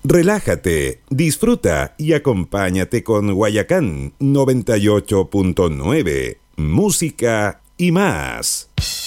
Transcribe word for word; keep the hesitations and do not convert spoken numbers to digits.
Relájate, disfruta y acompáñate con Guayacán noventa y ocho punto nueve. Música y más.